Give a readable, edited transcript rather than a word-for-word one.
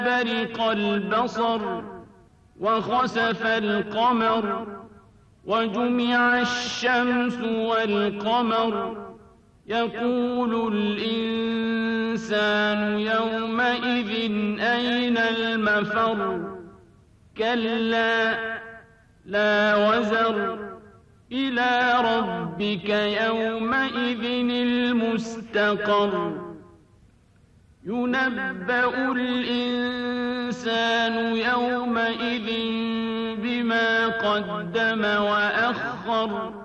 برق البصر وخسف القمر وجمع الشمس والقمر يقول الإنسان يومئذ أين المفر كلا لا وزر إلى ربك يومئذ المستقر ينبأ الإنسان يومئذ بما قدم وأخر